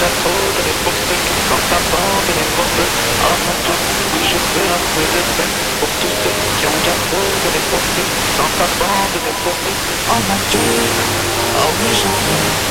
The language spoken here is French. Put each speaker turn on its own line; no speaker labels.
déjà trop donné pour peu. Quand t'abandonnes pour peu. Oh mon Dieu, oui je fais un peu de peine pour tous ceux qui ont déjà trop donné pour peu. Quand t'abandonnes pour peu. Oh mon Dieu, oh oui j'en veux.